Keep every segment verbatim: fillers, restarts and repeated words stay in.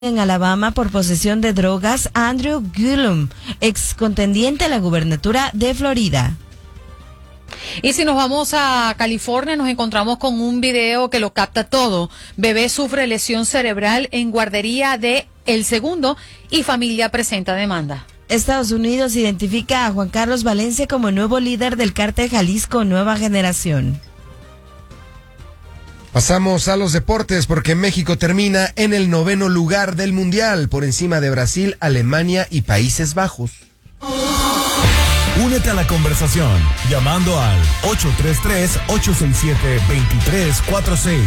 En Alabama por posesión de drogas a Andrew Gillum, ex contendiente a la gubernatura de Florida. Y si nos vamos a California, nos encontramos con un video que lo capta todo. Bebé sufre lesión cerebral en guardería de El Segundo y familia presenta demanda. Estados Unidos identifica a Juan Carlos Valencia como nuevo líder del cártel Jalisco Nueva Generación. Pasamos a los deportes porque México termina en el noveno lugar del Mundial, por encima de Brasil, Alemania y Países Bajos. Únete a la conversación llamando al ocho tres tres, ocho seis siete, dos tres cuatro seis.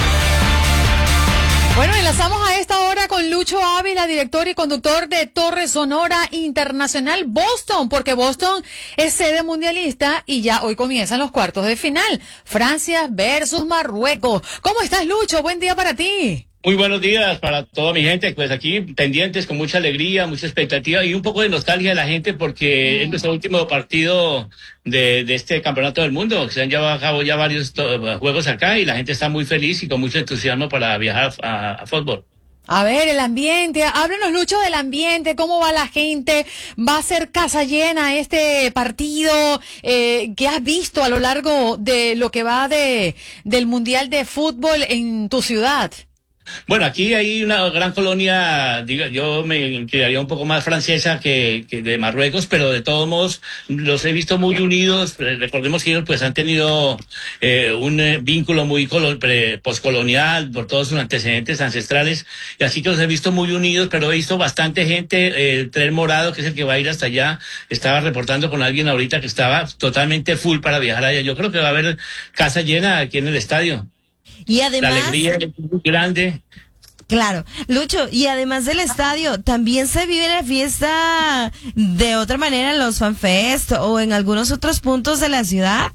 Bueno, enlazamos a esta hora con Lucho Ávila, director y conductor de Torre Sonora Internacional Boston, porque Boston es sede mundialista y ya hoy comienzan los cuartos de final. Francia versus Marruecos. ¿Cómo estás, Lucho? Buen día para ti. Muy buenos días para toda mi gente, pues aquí pendientes con mucha alegría, mucha expectativa y un poco de nostalgia de la gente porque mm. es nuestro último partido de, de este campeonato del mundo. Se han llevado a cabo ya varios to- juegos acá y la gente está muy feliz y con mucho entusiasmo para viajar a, a fútbol. A ver, el ambiente, háblanos, Lucho, del ambiente, cómo va la gente, va a ser casa llena este partido, eh, ¿qué has visto a lo largo de lo que va de del Mundial de Fútbol en tu ciudad? Bueno, aquí hay una gran colonia, digo, yo me inclinaría un poco más francesa que, que de Marruecos, pero de todos modos los he visto muy unidos. Recordemos que ellos pues han tenido eh, un eh, vínculo muy colo- pre- poscolonial por todos sus antecedentes ancestrales, y así que los he visto muy unidos, pero he visto bastante gente. Eh, el tren morado, que es el que va a ir hasta allá, estaba reportando con alguien ahorita que estaba totalmente full para viajar allá. Yo creo que va a haber casa llena aquí en el estadio. Y además, la alegría es muy grande. Claro, Lucho, y además del estadio, también se vive la fiesta de otra manera en los FanFest o en algunos otros puntos de la ciudad.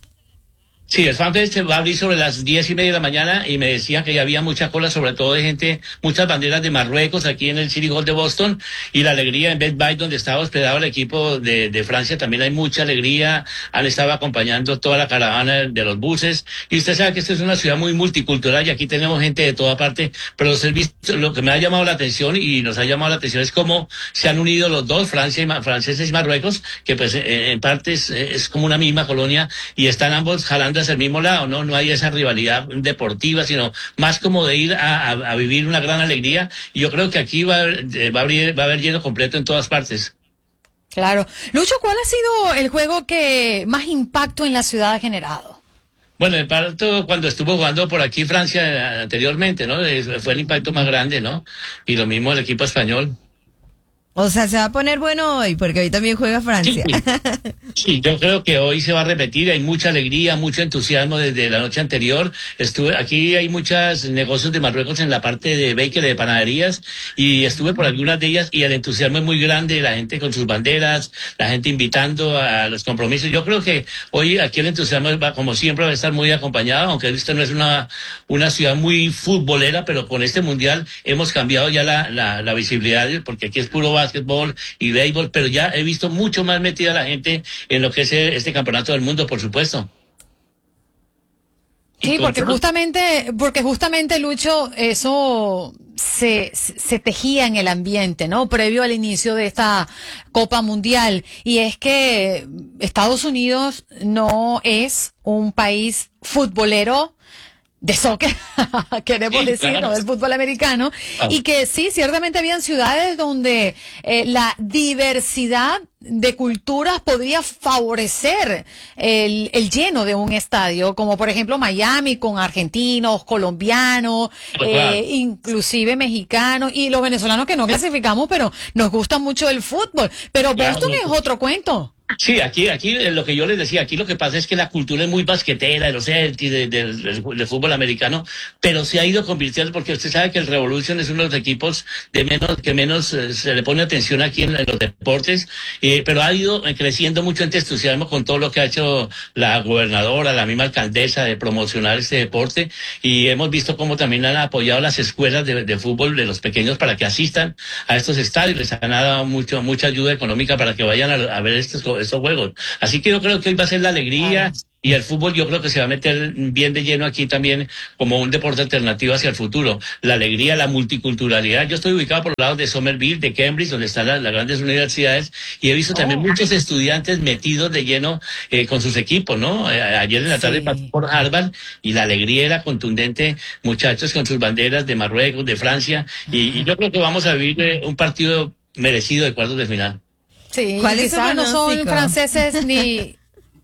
Sí, el FanFest se va a abrir sobre las diez y media de la mañana y me decían que ya había mucha cola, sobre todo de gente, muchas banderas de Marruecos aquí en el City Hall de Boston, y la alegría en Bed Bath, donde estaba hospedado el equipo de, de Francia, también hay mucha alegría. Han estado acompañando toda la caravana de los buses, y usted sabe que esta es una ciudad muy multicultural y aquí tenemos gente de toda parte, pero los servicios, lo que me ha llamado la atención y nos ha llamado la atención es cómo se han unido los dos, Francia y franceses y Marruecos, que pues en parte es, es como una misma colonia y están ambos jalando hacia el mismo lado, ¿no? No hay esa rivalidad deportiva, sino más como de ir a, a, a vivir una gran alegría. Y yo creo que aquí va a, haber, va a abrir, va a haber lleno completo en todas partes. Claro. Lucho, ¿cuál ha sido el juego que más impacto en la ciudad ha generado? Bueno, el parto cuando estuvo jugando por aquí Francia anteriormente, ¿no? Fue el impacto más grande, ¿no? Y lo mismo el equipo español. O sea, se va a poner bueno hoy, porque hoy también juega Francia. Sí, sí, yo creo que hoy se va a repetir. Hay mucha alegría, mucho entusiasmo desde la noche anterior. Estuve aquí, hay muchos negocios de Marruecos en la parte de baker, de panaderías, y estuve por algunas de ellas y el entusiasmo es muy grande, la gente con sus banderas, la gente invitando a los compromisos. Yo creo que hoy aquí el entusiasmo va, como siempre, va a estar muy acompañado, aunque esto no es una, una ciudad muy futbolera, pero con este mundial hemos cambiado ya la, la, la visibilidad, porque aquí es puro básquetbol y béisbol, pero ya he visto mucho más metida la gente en lo que es este campeonato del mundo, por supuesto. Sí, porque justamente, porque justamente, Lucho, eso se, se tejía en el ambiente, ¿no? Previo al inicio de esta Copa Mundial. Y es que Estados Unidos no es un país futbolero de soccer, queremos sí, decir, claro. ¿no? Del fútbol americano, ah. Y que sí, ciertamente habían ciudades donde eh, la diversidad de culturas podría favorecer el, el lleno de un estadio, como por ejemplo Miami con argentinos, colombianos, pues eh, claro. inclusive mexicanos y los venezolanos que no clasificamos, pero nos gusta mucho el fútbol. Pero claro. Boston es otro cuento. Sí, aquí, aquí lo que yo les decía, aquí lo que pasa es que la cultura es muy basquetera de los Celtics, de, de, de, de fútbol americano, pero se ha ido convirtiendo porque usted sabe que el Revolution es uno de los equipos de menos que menos eh, se le pone atención aquí en, en los deportes, eh, pero ha ido creciendo mucho en entusiasmo con todo lo que ha hecho la gobernadora, la misma alcaldesa de promocionar este deporte, y hemos visto cómo también han apoyado las escuelas de, de fútbol de los pequeños para que asistan a estos estadios, les han dado mucho, mucha ayuda económica para que vayan a, a ver estos estos, estos juegos. Así que yo creo que hoy va a ser la alegría. Y el fútbol yo creo que se va a meter bien de lleno aquí también como un deporte alternativo hacia el futuro. La alegría, la multiculturalidad. Yo estoy ubicado por los lados de Somerville, de Cambridge, donde están las, las grandes universidades, y he visto oh. también muchos estudiantes metidos de lleno eh, con sus equipos, ¿no? Eh, ayer en la tarde sí. pasé por Harvard y la alegría era contundente, muchachos con sus banderas de Marruecos, de Francia, y, y yo creo que vamos a vivir eh, un partido merecido de cuartos de final. Sí, quizás no son franceses ni...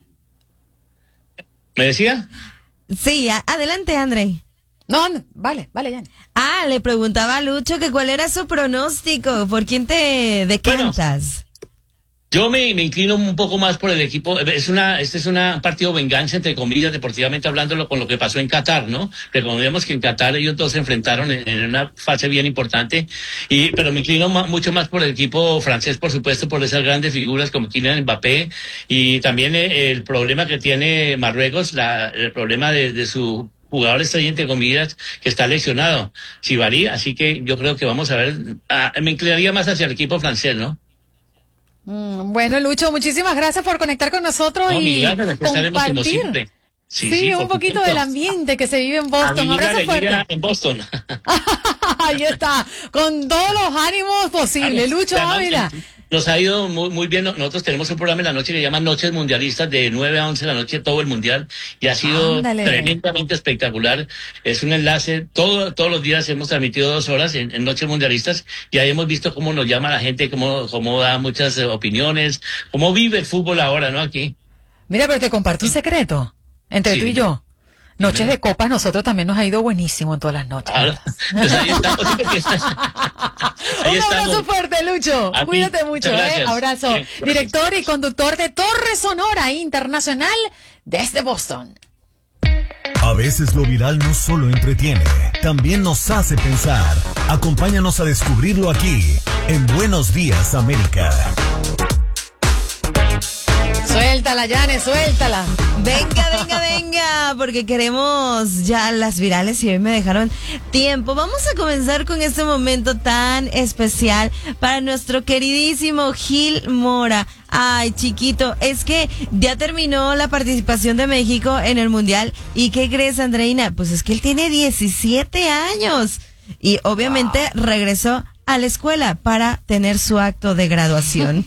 ¿Me decía? Sí, a- adelante, André. No, no, vale, vale, ya. Ah, le preguntaba a Lucho que cuál era su pronóstico, ¿por quién te decantas? Bueno, yo me, me inclino un poco más por el equipo. Es una, este es una partido venganza, entre comillas, deportivamente hablándolo, con lo que pasó en Qatar, ¿no? Recordemos que en Qatar ellos dos se enfrentaron en, en una fase bien importante, y pero me inclino ma, mucho más por el equipo francés, por supuesto, por esas grandes figuras como Kylian Mbappé, y también eh, el problema que tiene Marruecos, la, el problema de, de su jugador estrella, entre comillas, que está lesionado, Chibari, así que yo creo que vamos a ver, ah, me inclinaría más hacia el equipo francés, ¿no? Mm, bueno, Lucho, muchísimas gracias por conectar con nosotros No, y gracias, compartir. siempre. Sí, sí, sí, un poquito supuesto. del ambiente que se vive en Boston. Un abrazo fuerte. En Boston. Ahí está, con todos los ánimos posibles. Lucho Ávila. Nos ha ido muy, muy bien. Nosotros tenemos un programa en la noche que se llama Noches Mundialistas, de nueve a once de la noche, todo el mundial, y ha sido Ándale. tremendamente espectacular. Es un enlace, todo, todos los días hemos transmitido dos horas en, en Noches Mundialistas, y ahí hemos visto cómo nos llama la gente, cómo, cómo da muchas eh, opiniones, cómo vive el fútbol ahora, ¿no? Aquí. Mira, pero te comparto un secreto entre Sí. tú y yo. Noches de copas, nosotros también nos ha ido buenísimo en todas las noches. Ahora, pues ahí estamos. Ahí Un abrazo estamos. fuerte, Lucho. A ti. Cuídate mucho, Muchas ¿eh? gracias. Abrazo. Sí, gracias. Director y conductor de Torre Sonora Internacional desde Boston. A veces lo viral no solo entretiene, también nos hace pensar. Acompáñanos a descubrirlo aquí, en Buenos Días, América. Suéltala, Yane, suéltala. Venga, venga, venga, porque queremos ya las virales y hoy me dejaron tiempo. Vamos a comenzar con este momento tan especial para nuestro queridísimo Gil Mora. Ay, chiquito, es que ya terminó la participación de México en el Mundial. ¿Y qué crees, Andreina? Pues es que él tiene diecisiete años y obviamente regresó a la escuela para tener su acto de graduación.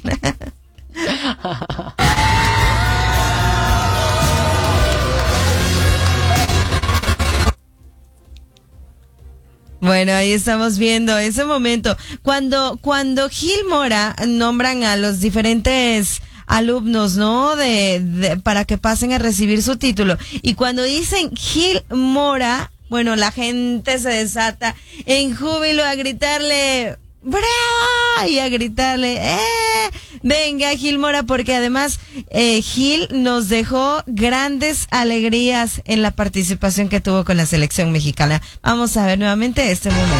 Bueno, ahí estamos viendo ese momento. Cuando, cuando Gil Mora nombran a los diferentes alumnos, ¿no? De, de, para que pasen a recibir su título. Y cuando dicen Gil Mora, bueno, la gente se desata en júbilo a gritarle ¡bravo! Y a gritarle ¡eh! Venga, Gil Mora, porque además eh, Gil nos dejó grandes alegrías en la participación que tuvo con la selección mexicana. Vamos a ver nuevamente este momento.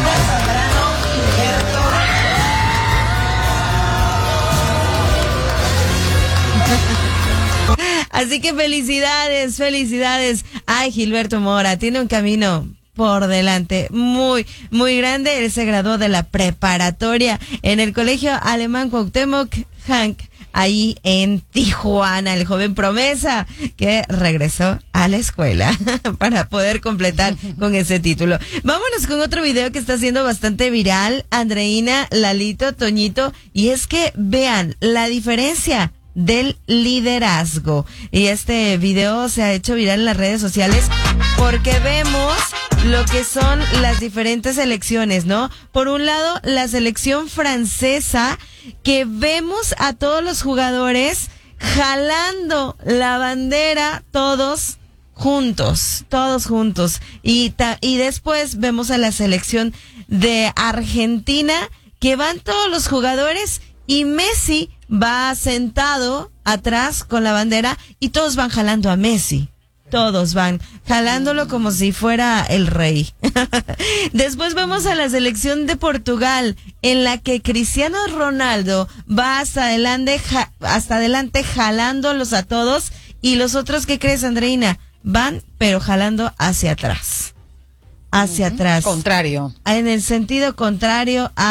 Así que felicidades, felicidades. Ay, Gilberto Mora, tiene un camino por delante muy, muy grande. Él se graduó de la preparatoria en el Colegio Alemán Cuauhtémoc Hank, ahí en Tijuana, el joven promesa que regresó a la escuela para poder completar con ese título. Vámonos con otro video que está siendo bastante viral, Andreina, Lalito, Toñito, y es que vean la diferencia del liderazgo. Y este video se ha hecho viral en las redes sociales porque vemos lo que son las diferentes selecciones, ¿no? Por un lado, la selección francesa, que vemos a todos los jugadores jalando la bandera, todos juntos, todos juntos. Y, ta- y después vemos a la selección de Argentina, que van todos los jugadores y Messi va sentado atrás con la bandera y todos van jalando a Messi. Todos van jalándolo como si fuera el rey. Después vemos a la selección de Portugal, en la que Cristiano Ronaldo va hasta adelante, ja, hasta adelante jalándolos a todos, y los otros, ¿qué crees, Andreina? Van, pero jalando hacia atrás. Hacia uh-huh. atrás. Contrario. En el sentido contrario a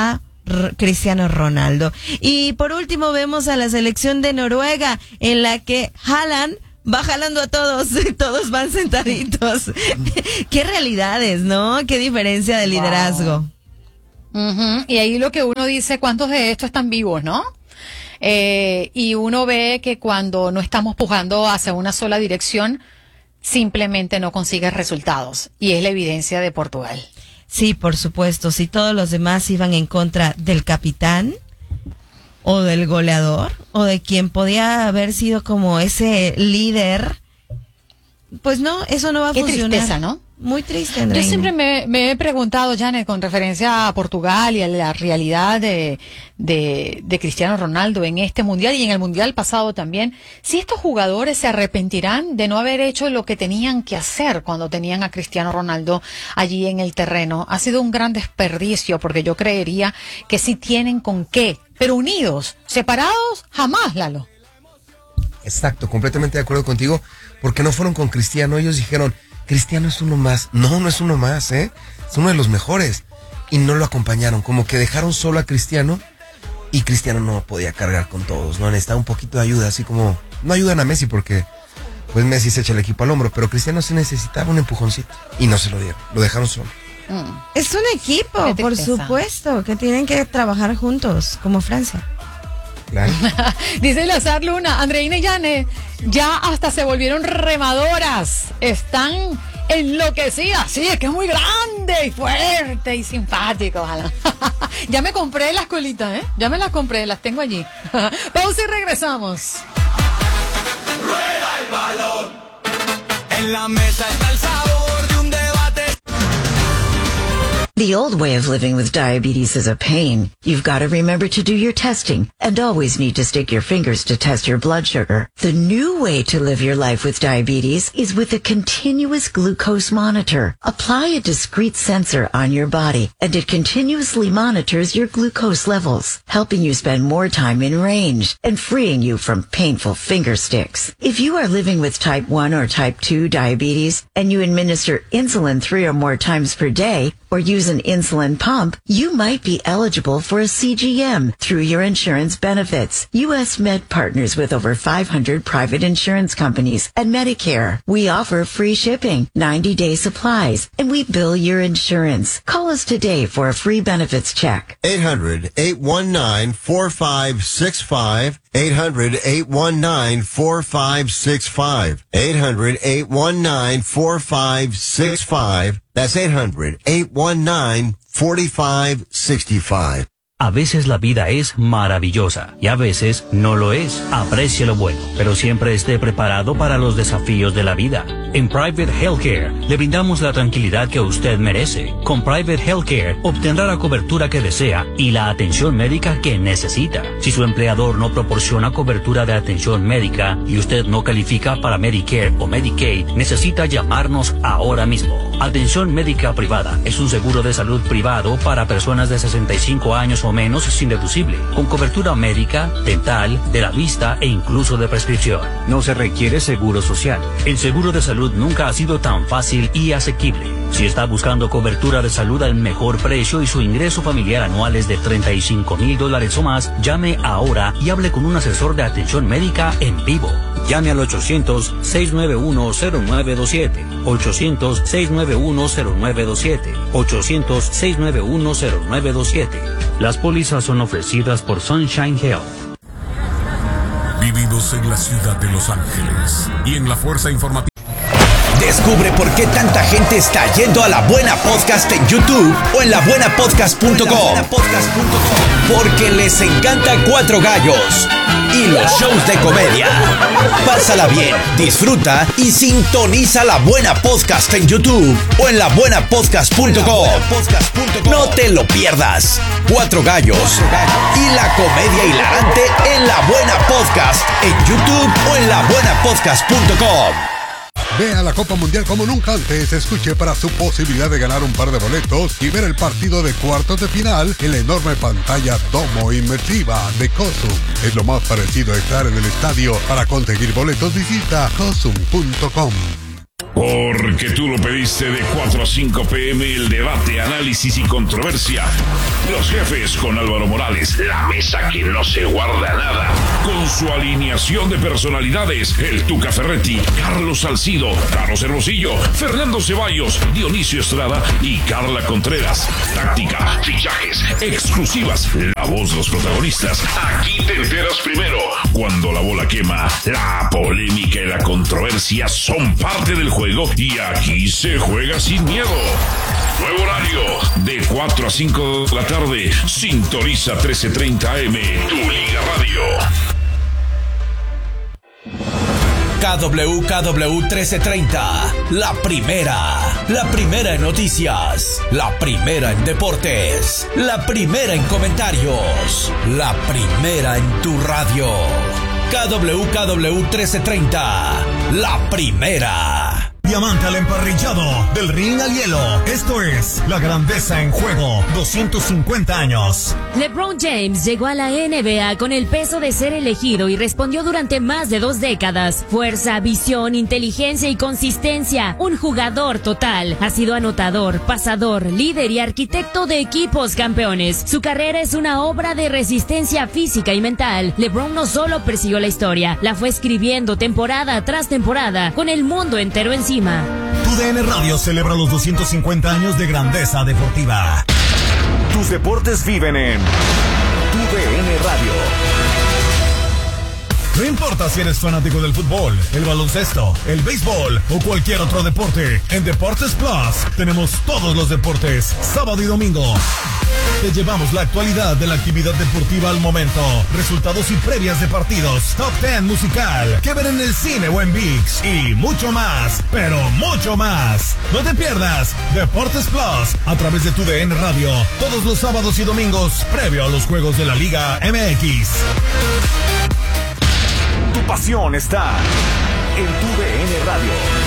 R- Cristiano Ronaldo. Y por último vemos a la selección de Noruega, en la que Haaland va jalando a todos, todos van sentaditos. Qué realidades, ¿no? Qué diferencia de liderazgo. Wow. Uh-huh. Y ahí lo que uno dice, ¿cuántos de estos están vivos, no? Eh, y uno ve que cuando no estamos pujando hacia una sola dirección, simplemente no consigues resultados. Y es la evidencia de Portugal. Sí, por supuesto. Si todos los demás iban en contra del capitán, o del goleador, o de quien podía haber sido como ese líder, pues no, eso no va a Qué funcionar. Qué tristeza, ¿no? Muy triste, Yo Andreina. siempre me, me he preguntado, Janet, con referencia a Portugal y a la realidad de, de, de Cristiano Ronaldo en este mundial y en el mundial pasado también, si estos jugadores se arrepentirán de no haber hecho lo que tenían que hacer cuando tenían a Cristiano Ronaldo allí en el terreno. Ha sido un gran desperdicio, porque yo creería que sí tienen con qué, pero unidos, separados, jamás, Lalo. Exacto, completamente de acuerdo contigo, porque no fueron con Cristiano, ellos dijeron, Cristiano es uno más. No, no es uno más, ¿eh? Es uno de los mejores. Y no lo acompañaron, como que dejaron solo a Cristiano y Cristiano no podía cargar con todos, ¿no? Necesitaba un poquito de ayuda, así como, no ayudan a Messi porque pues Messi se echa el equipo al hombro, pero Cristiano sí necesitaba un empujoncito y no se lo dieron, lo dejaron solo. Mm. Es un equipo, por supuesto, que tienen que trabajar juntos, como Francia. Claro. Dice Lazar Luna, Andreina y Yane, ya hasta se volvieron remadoras. Están enloquecidas. Sí, es que es muy grande y fuerte y simpático. Ojalá. Ya me compré las colitas, ¿eh? Ya me las compré, las tengo allí. Pausa y regresamos. Rueda el balón. En la mesa está el sabor de un debate. The old way of living with diabetes is a pain. You've got to remember to do your testing and always need to stick your fingers to test your blood sugar. The new way to live your life with diabetes is with a continuous glucose monitor. Apply a discrete sensor on your body and it continuously monitors your glucose levels, helping you spend more time in range and freeing you from painful finger sticks. If you are living with type one or type two diabetes and you administer insulin three or more times per day, or use an insulin pump, you might be eligible for a C G M through your insurance benefits. U S Med partners with over five hundred private insurance companies and Medicare. We offer free shipping, ninety-day supplies, and we bill your insurance. Call us today for a free benefits check. eight hundred, eight one nine, four five six five. eight hundred, eight one nine, four five six five. eight hundred, eight one nine, four five six five. That's eight hundred, eight one nine, four five six five. A veces la vida es maravillosa y a veces no lo es. Aprecie lo bueno, pero siempre esté preparado para los desafíos de la vida. En Private Healthcare le brindamos la tranquilidad que usted merece. Con Private Healthcare obtendrá la cobertura que desea y la atención médica que necesita. Si su empleador no proporciona cobertura de atención médica y usted no califica para Medicare o Medicaid, necesita llamarnos ahora mismo. Atención médica privada es un seguro de salud privado para personas de sesenta y cinco años o menos sin deducible, con cobertura médica, dental, de la vista e incluso de prescripción. No se requiere seguro social. El seguro de salud nunca ha sido tan fácil y asequible. Si está buscando cobertura de salud al mejor precio y su ingreso familiar anual es de treinta y cinco mil dólares o más, llame ahora y hable con un asesor de atención médica en vivo. Llame al ochocientos, seis nueve uno, cero nueve dos siete, ochocientos, seis nueve uno, cero nueve dos siete, ochocientos, seis nueve uno, cero nueve dos siete. Las pólizas son ofrecidas por Sunshine Health. Vivimos en la ciudad de Los Ángeles y en la Fuerza Informativa. Descubre por qué tanta gente está yendo a La Buena Podcast en YouTube o en la buena podcast punto com. Porque les encanta Cuatro Gallos y los shows de comedia. Pásala bien, disfruta y sintoniza La Buena Podcast en YouTube o en la buena podcast punto com. No te lo pierdas. Cuatro Gallos y la comedia hilarante en La Buena Podcast en YouTube o en la buena podcast punto com. Vea la Copa Mundial como nunca antes. Escuche para su posibilidad de ganar un par de boletos y ver el partido de cuartos de final en la enorme pantalla Domo Inmersiva de Cosum. Es lo más parecido a estar en el estadio. Para conseguir boletos visita cosum punto com. Porque tú lo pediste de cuatro a cinco pm, el debate, análisis y controversia. Los jefes con Álvaro Morales, la mesa que no se guarda nada. Con su alineación de personalidades, el Tuca Ferretti, Carlos Salcido, Carlos Hermosillo, Fernando Ceballos, Dionisio Estrada y Carla Contreras. Táctica, fichajes, exclusivas, la voz de los protagonistas. Aquí te enteras primero. Cuando la bola quema, la polémica y la controversia son parte del juego y aquí se juega sin miedo. Nuevo horario, de cuatro a cinco de la tarde. Sintoniza trece treinta A M, tu Liga Radio. K W K W trece treinta, la primera, la primera en noticias, la primera en deportes, la primera en comentarios, la primera en tu radio. K W K W trece treinta, la primera. Diamante al emparrillado, del ring al hielo. Esto es La Grandeza en Juego, doscientos cincuenta años. LeBron James llegó a la N B A con el peso de ser elegido y respondió durante más de dos décadas. Fuerza, visión, inteligencia y consistencia. Un jugador total. Ha sido anotador, pasador, líder y arquitecto de equipos campeones. Su carrera es una obra de resistencia física y mental. LeBron no solo persiguió la historia, la fue escribiendo temporada tras temporada, con el mundo entero encima. Tu D N Radio celebra los doscientos cincuenta años de grandeza deportiva. Tus deportes viven en Tu D N Radio. No importa si eres fanático del fútbol, el baloncesto, el béisbol o cualquier otro deporte, en Deportes Plus tenemos todos los deportes, sábado y domingo. Te llevamos la actualidad de la actividad deportiva al momento, resultados y previas de partidos, top diez musical, que ver en el cine o en ViX y mucho más, pero mucho más. No te pierdas Deportes Plus a través de Tu D N Radio todos los sábados y domingos previo a los juegos de la Liga M X. Tu pasión está en Tu D N Radio.